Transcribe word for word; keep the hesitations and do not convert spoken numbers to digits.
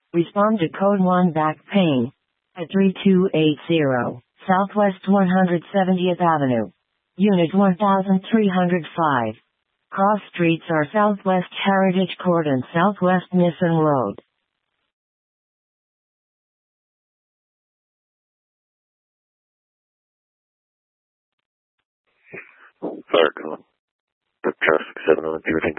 Respond to code one back pain at three two eight zero Southwest one hundred seventieth Avenue. Unit one thousand three hundred five. Cross streets are Southwest Heritage Court and Southwest Nissen Road. Fire call. The traffic seven oh one,